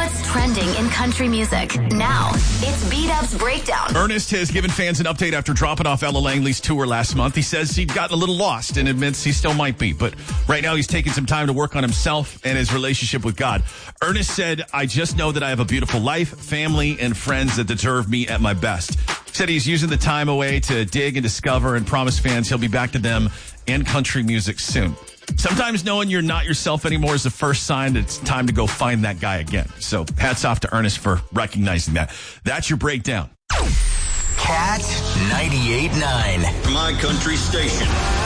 what's trending in country music. Now, it's B-Dub's Breakdown. Ernest has given fans an update after dropping off Ella Langley's tour last month. He says he'd gotten a little lost and admits he still might be. But right now he's taking some time to work on himself and his relationship with God. Ernest said, I just know that I have a beautiful life, family, and friends that deserve me at my best. Said he's using the time away to dig and discover and promise fans he'll be back to them and country music soon. Sometimes knowing you're not yourself anymore is the first sign that it's time to go find that guy again. So hats off to Ernest for recognizing that. That's your breakdown. Cat 98.9. My country station.